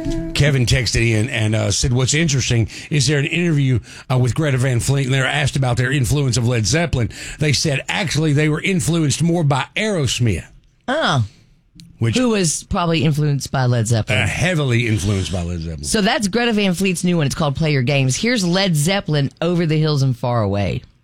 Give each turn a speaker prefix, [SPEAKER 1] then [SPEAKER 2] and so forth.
[SPEAKER 1] Kevin texted in and said, what's interesting is there an interview with Greta Van Fleet, and they were asked about their influence of Led Zeppelin. They said, actually, they were influenced more by Aerosmith.
[SPEAKER 2] Oh. Who was probably influenced by Led Zeppelin.
[SPEAKER 1] Heavily influenced by Led Zeppelin.
[SPEAKER 2] So that's Greta Van Fleet's new one. It's called Play Your Games. Here's Led Zeppelin, Over the Hills and Far Away.